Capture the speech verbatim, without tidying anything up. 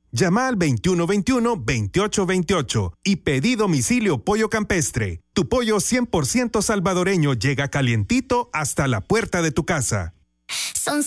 Llama al veintiuno veintiuno, veintiocho veintiocho y pedí domicilio Pollo Campestre. Tu pollo cien por ciento salvadoreño llega calientito hasta la puerta de tu casa. Son